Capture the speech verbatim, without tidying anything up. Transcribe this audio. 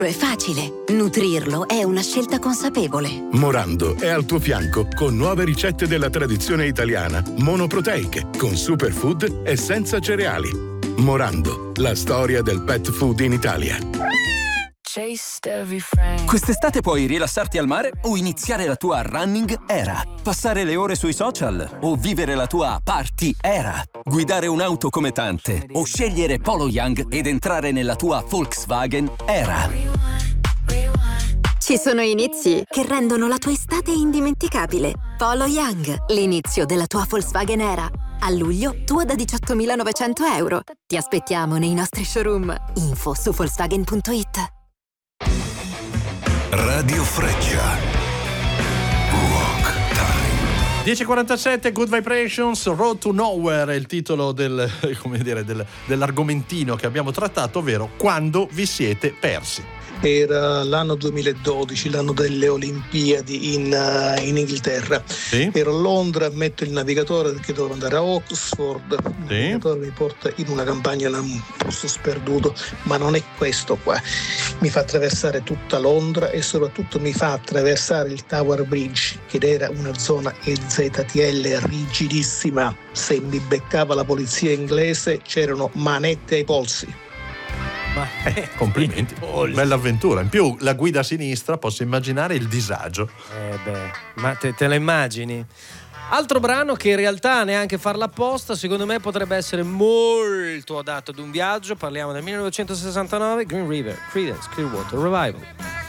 È facile. Nutrirlo è una scelta consapevole. Morando è al tuo fianco con nuove ricette della tradizione italiana, monoproteiche, con superfood e senza cereali. Morando, la storia del pet food in Italia. Quest'estate puoi rilassarti al mare o iniziare la tua running era. Passare le ore sui social o vivere la tua party era. Guidare un'auto come tante o scegliere Polo Young ed entrare nella tua Volkswagen era. Ci sono inizi che rendono la tua estate indimenticabile. Polo Young, l'inizio della tua Volkswagen era. A luglio, tua da diciottomilanovecento euro. Ti aspettiamo nei nostri showroom. Info su Volkswagen punto it. Radio Freccia. Rock Time. dieci e quarantasette, Good Vibrations, Road to Nowhere è il titolo del, come dire, del, dell'argomentino che abbiamo trattato, ovvero quando vi siete persi. Era l'anno duemiladodici, l'anno delle Olimpiadi in, uh, in Inghilterra. Sì. Ero a Londra, metto il navigatore perché dovevo andare a Oxford. Il Sì. navigatore mi porta in una campagna, in un posto sperduto, ma non è questo qua. Mi fa attraversare tutta Londra e soprattutto mi fa attraversare il Tower Bridge, che era una zona E Z T L rigidissima. Se mi beccava la polizia inglese c'erano manette ai polsi. Ma eh, complimenti, bella avventura. In più la guida a sinistra, posso immaginare il disagio. Eh beh, ma te, te la immagini? Altro brano che in realtà neanche farla apposta, secondo me potrebbe essere molto adatto ad un viaggio. Parliamo del millenovecentosessantanove, Green River, Creedence Clearwater Revival.